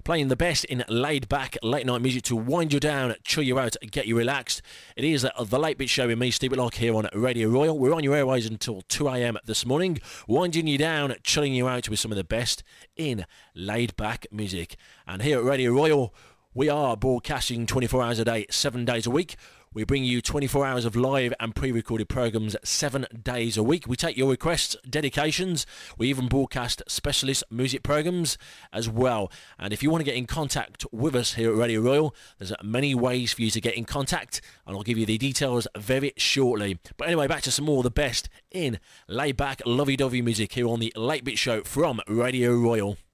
playing the best in laid back late night music to wind you down, chill you out, get you relaxed. It is the Late Bit Show with me, Steve Whitlock, here on Radio Royal. We're on your airways until 2 a.m. this morning, winding you down, chilling you out with some of the best in laid back music. And here at Radio Royal, we are broadcasting 24 hours a day, 7 days a week. We bring you 24 hours of live and pre-recorded programmes 7 days a week. We take your requests, dedications. We even broadcast specialist music programmes as well. And if you want to get in contact with us here at Radio Royal, there's many ways for you to get in contact, and I'll give you the details very shortly. But anyway, back to some more of the best in laid-back, lovey-dovey music here on the Late Bit Show from Radio Royal.